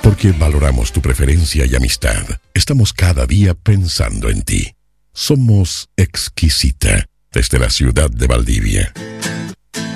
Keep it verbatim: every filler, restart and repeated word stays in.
Porque valoramos tu preferencia y amistad. Estamos cada día pensando en ti. Somos Exquisita, desde la ciudad de Valdivia.